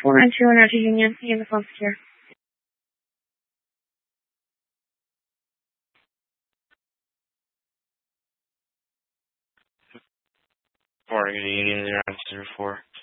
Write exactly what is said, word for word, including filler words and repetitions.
four nine two Energy Union. You have the phone secure. Oregon Union zero nine zero four.